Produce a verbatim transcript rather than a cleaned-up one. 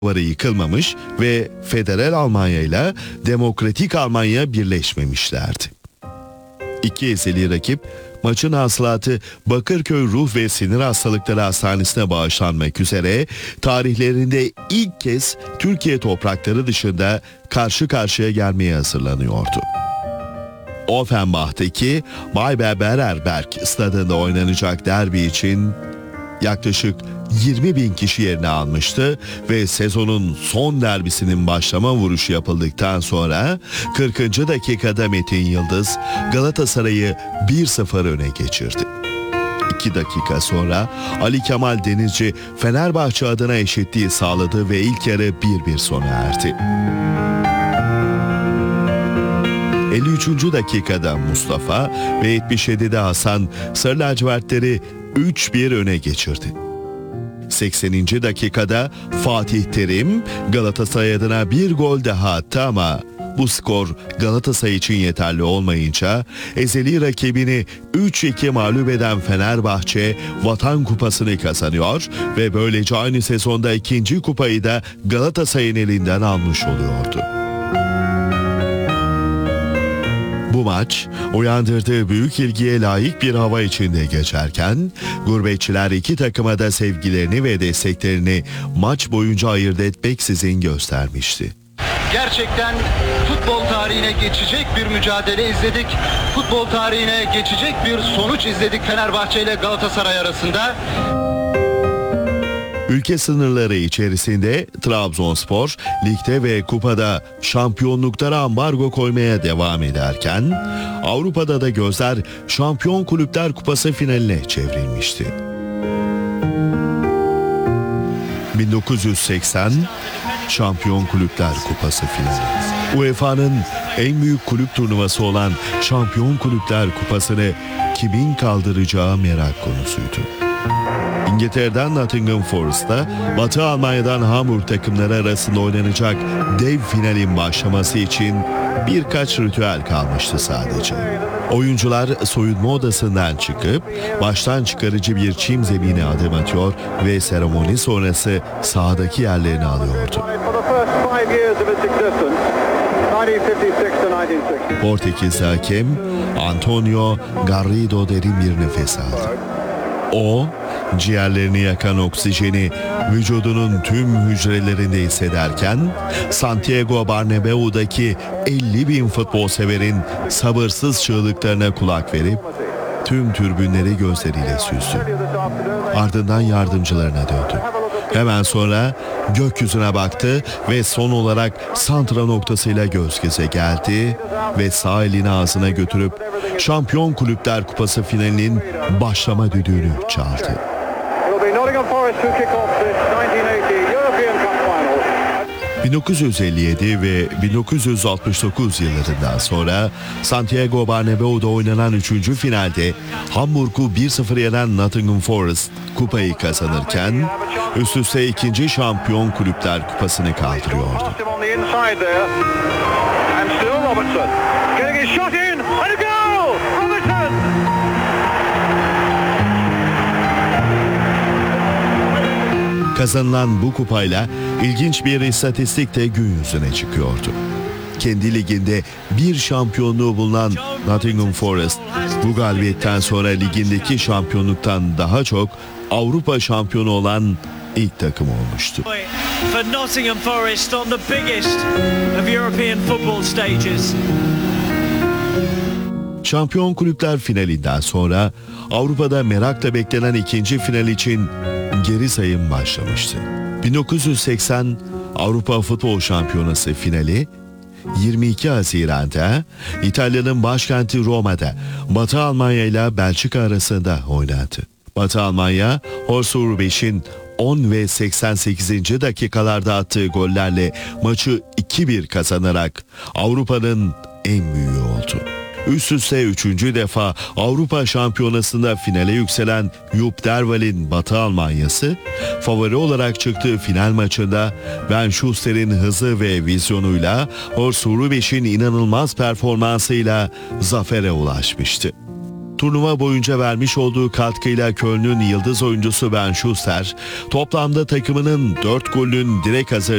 duvarı yıkılmamış ve Federal Almanya ile Demokratik Almanya birleşmemişlerdi. İki ezeli rakip maçın hasılatı Bakırköy Ruh ve Sinir Hastalıkları Hastanesi'ne bağışlanmak üzere tarihlerinde ilk kez Türkiye toprakları dışında karşı karşıya gelmeye hazırlanıyordu. Offenbach'taki Maybe Bererberg stadında oynanacak derbi için yaklaşık yirmi bin kişi yerini almıştı ve sezonun son derbisinin başlama vuruşu yapıldıktan sonra kırkıncı dakikada Metin Yıldız Galatasaray'ı bir sıfır öne geçirdi. iki dakika sonra Ali Kemal Denizci Fenerbahçe adına eşitliği sağladı ve ilk yarı bir bir sona erdi. elli üçüncü dakikada Mustafa ve yetmiş yedide Hasan Sarı lacivertleri üç bir öne geçirdi. sekseninci dakikada Fatih Terim Galatasaray adına bir gol daha attı ama bu skor Galatasaray için yeterli olmayınca ezeli rakibini üç iki mağlup eden Fenerbahçe Vatan Kupası'nı kazanıyor ve böylece aynı sezonda ikinci kupayı da Galatasaray'ın elinden almış oluyordu. Bu maç uyandırdığı büyük ilgiye layık bir hava içinde geçerken gurbetçiler iki takıma da sevgilerini ve desteklerini maç boyunca ayırt etmeksizin göstermişti. Gerçekten futbol tarihine geçecek bir mücadele izledik. Futbol tarihine geçecek bir sonuç izledik Fenerbahçe ile Galatasaray arasında. Ülke sınırları içerisinde Trabzonspor ligde ve kupada şampiyonluklara ambargo koymaya devam ederken Avrupa'da da gözler Şampiyon Kulüpler Kupası finaline çevrilmişti. bin dokuz yüz seksen Şampiyon Kulüpler Kupası finali. U E F A'nın en büyük kulüp turnuvası olan Şampiyon Kulüpler Kupası'nı kimin kaldıracağı merak konusuydu. İngiltere'den Nottingham Forest'ta, Batı Almanya'dan Hamburg takımları arasında oynanacak dev finalin başlaması için birkaç ritüel kalmıştı sadece. Oyuncular soyunma odasından çıkıp baştan çıkarıcı bir çim zemine adım atıyor ve seremoni sonrası sahadaki yerlerini alıyordu. Portekizli hakem Antonio Garrido derin bir nefes aldı. O, ciğerlerini yakan oksijeni vücudunun tüm hücrelerinde hissederken Santiago Bernabéu'daki elli bin futbol severin sabırsız çığlıklarına kulak verip tüm tribünleri gözleriyle süzdü. Ardından yardımcılarına döndü. Hemen sonra gökyüzüne baktı ve son olarak santra noktasıyla göz göze geldi ve sağ elini ağzına götürüp Şampiyon Kulüpler Kupası finalinin başlama düdüğünü çaldı. bin dokuz yüz elli yedi ve bin dokuz yüz altmış dokuz yıllarından sonra Santiago Bernabéu'da oynanan üçüncü finalde Hamburg'u bir sıfır yenen Nottingham Forest kupayı kazanırken üst üste ikinci Şampiyon Kulüpler Kupası'nı kaldırıyordu. Kazanılan bu kupayla ilginç bir istatistik de gün yüzüne çıkıyordu. Kendi liginde bir şampiyonluğu bulunan Nottingham Forest bu galibiyetten sonra ligindeki şampiyonluktan daha çok Avrupa şampiyonu olan ilk takım olmuştu. For Nottingham Forest on the biggest of European football stages. Şampiyon Kulüpler finalinden sonra Avrupa'da merakla beklenen ikinci final için geri sayım başlamıştı. bin dokuz yüz seksen Avrupa Futbol Şampiyonası finali yirmi iki Haziran'da İtalya'nın başkenti Roma'da Batı Almanya ile Belçika arasında oynandı. Batı Almanya, Horst Hrubesch'in on ve seksen sekizinci dakikalarda attığı gollerle maçı iki bir kazanarak Avrupa'nın en büyüğü oldu. Üst üste üçüncü defa Avrupa Şampiyonası'nda finale yükselen Jupp Derwal'in Batı Almanya'sı, favori olarak çıktığı final maçında Ben Schuster'in hızı ve vizyonuyla Horst Hrubesch'in inanılmaz performansıyla zafere ulaşmıştı. Turnuva boyunca vermiş olduğu katkıyla Köln'ün yıldız oyuncusu Ben Schuster, toplamda takımının dört golün direkt hazır